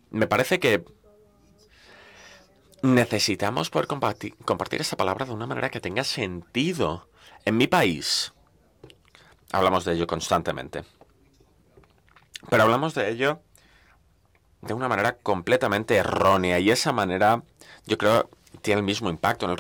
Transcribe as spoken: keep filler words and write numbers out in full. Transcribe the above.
me parece que necesitamos poder compartir, compartir esa palabra de una manera que tenga sentido. En mi país hablamos de ello constantemente, pero hablamos de ello de una manera completamente errónea y esa manera, yo creo, tiene el mismo impacto en el